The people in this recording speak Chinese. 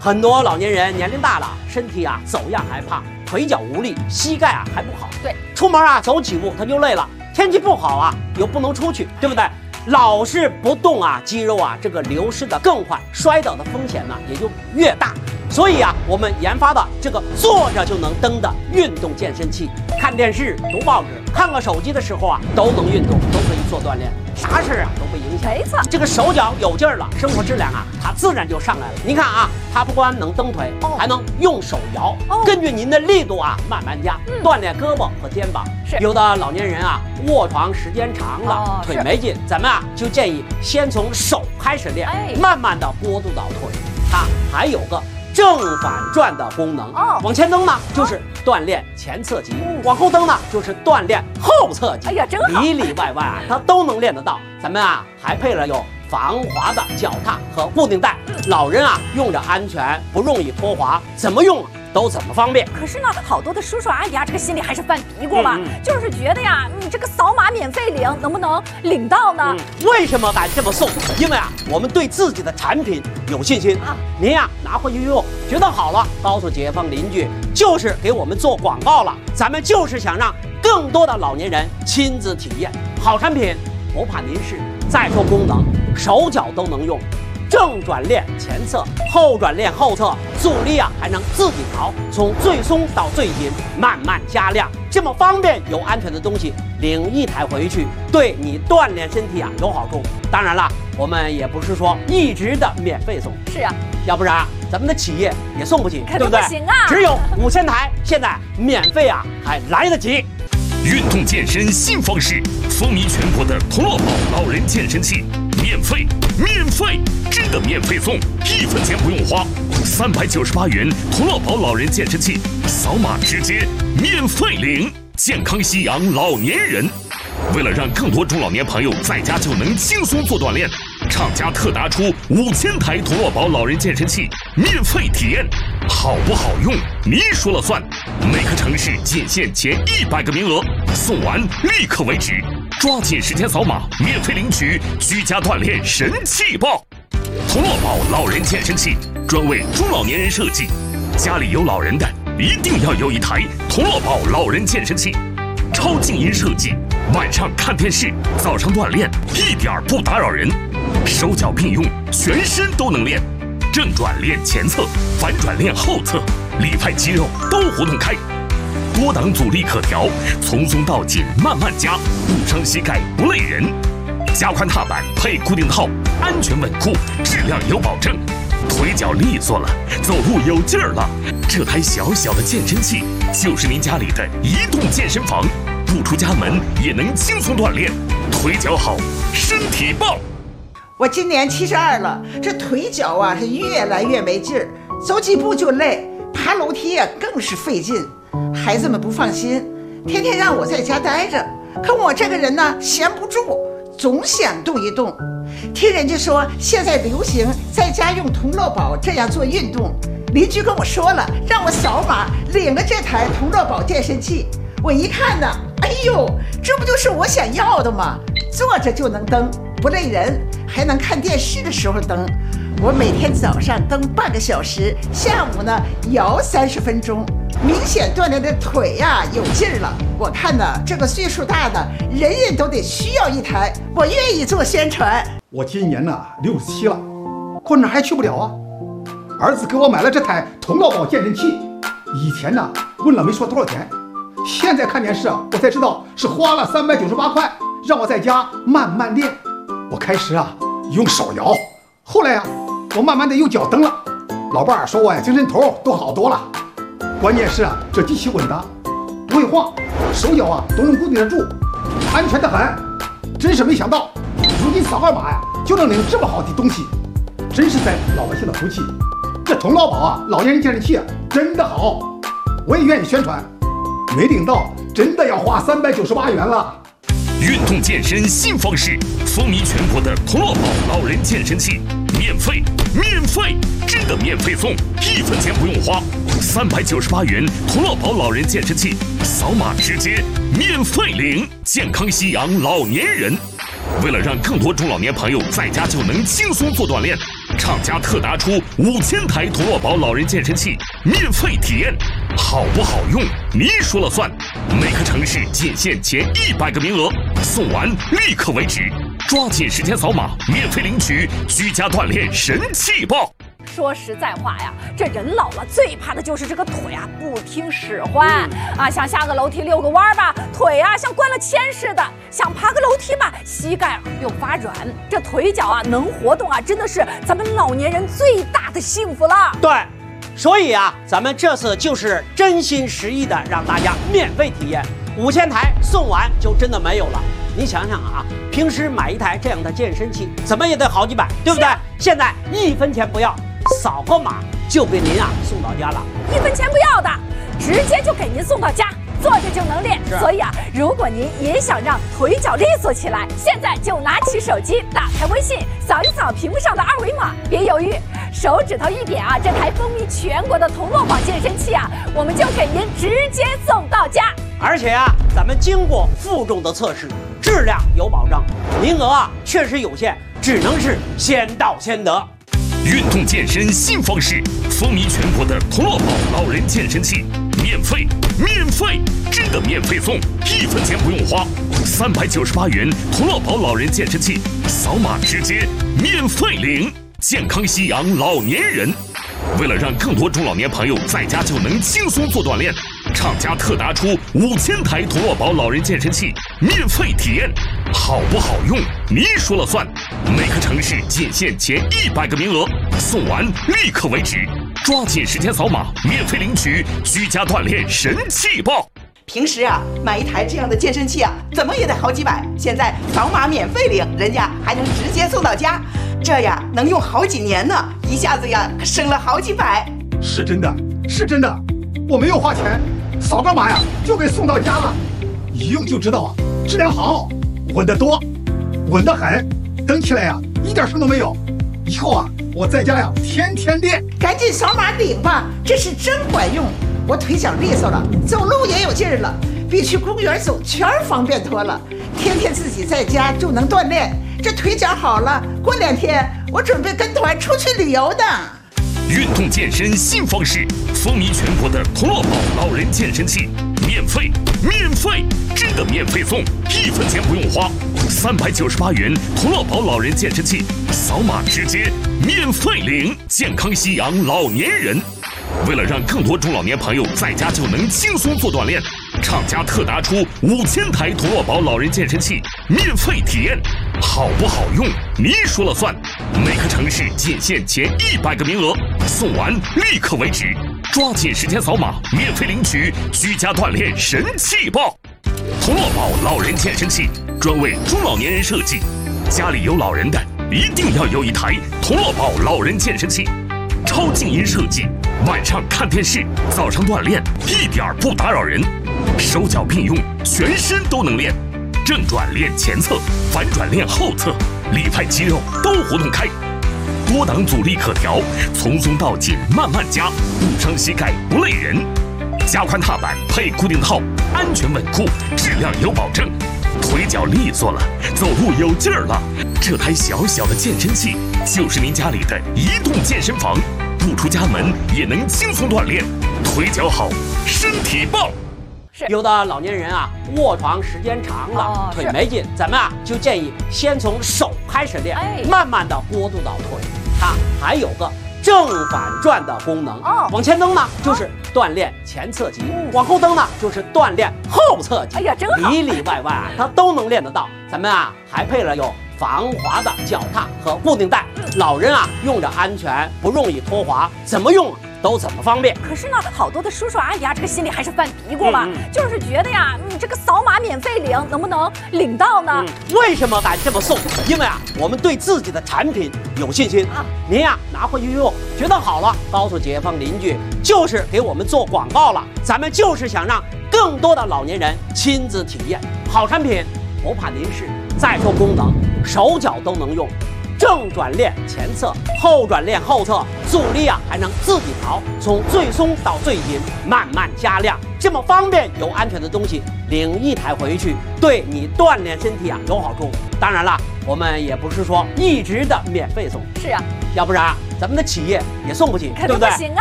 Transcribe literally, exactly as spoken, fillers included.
很多老年人年龄大了，身体啊走样害怕，腿脚无力，膝盖啊还不好。 对， 出门啊走几步他就累了，天气不好啊又不能出去，对不对？老是不动啊，肌肉啊这个流失的更快，摔倒的风险呢也就越大。所以啊，我们研发的这个坐着就能蹬的运动健身器，看电视、读报纸、看个手机的时候啊，都能运动，都可以做锻炼，啥事啊都不影响。 没错， 这个手脚有劲儿了，生活质量啊，它自然就上来了。您看啊，它不光能蹬腿， 哦、 还能用手摇， 哦、 根据您的力度啊慢慢加，嗯、锻炼胳膊和肩膀。 是有的老年人啊，卧床时间长了，哦、腿没劲，咱们啊就建议先从手开始练，哎、慢慢的过渡到腿。它还有个正反转的功能哦，往前蹬呢就是锻炼前侧肌，嗯、往后蹬呢就是锻炼后侧肌。 哎呀，真好， 里里外外啊，它都能练得到。咱们啊还配了有防滑的脚踏和固定带，嗯、老人啊用着安全，不容易脱滑，怎么用都怎么方便。 可是呢，好多的叔叔阿姨啊，这个心里还是犯嘀咕嘛，嗯、就是觉得呀，你这个扫码免费领，能不能领到呢？ 嗯、为什么敢这么送？因为啊，我们对自己的产品有信心啊。您呀拿回去用，觉得好了，告诉街坊邻居，就是给我们做广告了。咱们就是想让更多的老年人亲自体验好产品，不怕您试。再说功能，手脚都能用。正转练前侧，后转练后侧，阻力啊还能自己调，从最松到最紧，慢慢加量，这么方便又安全的东西，领一台回去，对你锻炼身体啊有好处。当然了，我们也不是说一直的免费送， 是啊， 要不然咱们的企业也送不起， 对不对？不行啊， 只有五千台，现在免费啊还来得及。 运动健身新方式，风靡全国的同乐宝老人健身器，免费，免费，真的免费送，一分钱不用花，三百九十八元同乐宝老人健身器，扫码直接免费领，健康夕阳老年人。为了让更多中老年朋友在家就能轻松做锻炼，厂家特拿出五千台同乐宝老人健身器免费体验，好不好用你说了算。每个城市仅限前一百个名额，送完立刻为止，抓紧时间扫码免费领取居家锻炼神器包。同乐宝老人健身器专为中老年人设计，家里有老人的一定要有一台同乐宝老人健身器，超静音设计，晚上看电视，早上锻炼一点不打扰人，手脚并用，全身都能练，正转练前侧，反转练后侧，里外肌肉都活动开，多档阻力可调，从松到紧慢慢加，不伤膝盖不累人，加宽踏板配固定套，安全稳固，质量有保证，腿脚利索了，走路有劲儿了，这台小小的健身器就是您家里的移动健身房，不出家门也能轻松锻炼，腿脚好，身体棒。 我今年七十二了，这腿脚啊是越来越没劲儿，走几步就累，爬楼梯啊更是费劲。孩子们不放心，天天让我在家待着，可我这个人呢闲不住，总想动一动。听人家说现在流行在家用同乐宝这样做运动，邻居跟我说了，让我扫码领了这台同乐宝健身器。我一看呢，哎呦，这不就是我想要的吗？坐着就能蹬，不累人，还能看电视的时候蹬。我每天早上蹬半个小时，下午呢摇三十分钟，明显锻炼的腿呀、啊、有劲儿了。我看呢，这个岁数大的人人都得需要一台，我愿意做宣传。 我今年呢六十七了，可哪还去不了啊？儿子给我买了这台同乐宝健身器，以前呢问了没说多少钱，现在看电视啊，我才知道是花了三百九十八块，让我在家慢慢练。我开始啊用手摇，后来啊我慢慢的用脚蹬了。老伴儿说我呀精神头都好多了。关键是啊这机器稳当，不会晃，手脚啊都能固定得住，安全的很。真是没想到，如今扫个码呀就能领这么好的东西，真是在老百姓的福气。这同乐宝啊老年人健身器啊真的好，我也愿意宣传。没领到真的要花三百九十八元了。 运动健身新方式，风靡全国的同乐宝老人健身器，免费，免费，真的免费送，一分钱不用花，三百九十八元同乐宝老人健身器，扫码直接免费领，健康夕阳老年人。为了让更多中老年朋友在家就能轻松做锻炼， 厂家特拿出五千台陀螺宝老人健身器免费体验，好不好用你说了算。每个城市仅限前一百个名额，送完立刻为止，抓紧时间扫码免费领取居家锻炼神器包。 说实在话呀，这人老了最怕的就是这个腿啊不听使唤、嗯、啊，想下个楼梯遛个弯吧，腿啊像灌了铅似的；想爬个楼梯吧，膝盖又发软。这腿脚啊能活动啊，真的是咱们老年人最大的幸福了。 对，所以啊，咱们这次就是真心实意的让大家免费体验，五千台送完就真的没有了。你想想啊，平时买一台这样的健身器，怎么也得好几百，对不对？现在一分钱不要。扫个码就给您啊送到家了， 一分钱不要的，直接就给您送到家，坐着就能练。所以啊，如果您也想让腿脚利索起来，现在就拿起手机，打开微信，扫一扫屏幕上的二维码，别犹豫，手指头一点啊，这台风靡全国的铜锣宝健身器啊，我们就给您直接送到家。 而且啊，咱们经过负重的测试，质量有保障，名额啊确实有限，只能是先到先得。 运动健身新方式，风靡全国的铜锣宝老人健身器，免费，免费，真的免费送，一分钱不用花，三百九十八元铜锣宝老人健身器，扫码直接免费领，健康夕阳老年人。为了让更多中老年朋友在家就能轻松做锻炼，厂家特拿出五千台铜锣宝老人健身器免费体验，好不好用你说了算。每个城市仅限前一百个名额，送完立刻为止，抓紧时间扫码免费领取居家锻炼神器包。 平时啊，买一台这样的健身器啊，怎么也得好几百，现在扫码免费领，人家还能直接送到家，这呀能用好几年呢，一下子呀可省了好几百。 是真的，是真的，我没有花钱，扫个码呀就给送到家了，一用就知道啊，质量好，稳得多，稳得很，蹬起来呀一点声都没有。以后啊，我在家呀天天练。 赶紧扫码领吧，这是真管用。我腿脚利索了，走路也有劲儿了，比去公园走圈方便多了。天天自己在家就能锻炼，这腿脚好了，过两天我准备跟团出去旅游的。 运动健身新方式，风靡全国的铜锣宝老人健身器，免费，免费，真的免费送，一分钱不用花，三百九十八元铜锣宝老人健身器，扫码直接免费领，健康夕阳老年人。为了让更多中老年朋友在家就能轻松做锻炼，厂家特拿出五千台铜锣宝老人健身器免费体验，好不好用你说了算。每个城市仅限前一百个名额，送完立刻为止，抓紧时间扫码免费领取居家锻炼神器包。铜锣宝老人健身器专为中老年人设计，家里有老人的一定要有一台铜锣宝老人健身器，超静音设计，晚上看电视，早上锻炼一点不打扰人，手脚并用，全身都能练，正转练前侧，反转练后侧，里外肌肉都活动开，多档阻力可调，从松到紧慢慢加，不伤膝盖不累人。加宽踏板配固定套，安全稳固，质量有保证，腿脚利索了，走路有劲儿了，这台小小的健身器就是您家里的移动健身房，不出家门也能轻松锻炼，腿脚好，身体棒。 有的老年人啊，卧床时间长了，哦、腿没劲，咱们啊就建议先从手开始练，哎、慢慢的过渡到腿。它还有个正反转的功能，哦、往前蹬呢就是锻炼前侧肌，嗯、往后蹬呢就是锻炼后侧肌。哎呀，真好，里里外外啊它都能练得到。咱们啊还配了有防滑的脚踏和固定带，嗯、老人啊用着安全，不容易脱滑，怎么用都怎么方便。 可是呢，好多的叔叔阿姨啊，这个心里还是犯嘀咕嘛，嗯、就是觉得呀，你这个扫码免费领，能不能领到呢？嗯、 为什么敢这么送？因为啊，我们对自己的产品有信心啊。您呀拿回去用，觉得好了，告诉街坊邻居，就是给我们做广告了。咱们就是想让更多的老年人亲自体验好产品，不怕您试。再说功能，手脚都能用。正转练前侧，后转练后侧，阻力啊还能自己调，从最松到最紧，慢慢加量， 这么方便又安全的东西，领一台回去，对你锻炼身体啊有好处。当然了，我们也不是说一直的免费送， 是啊， 要不然咱们的企业也送不起， 肯定不行啊。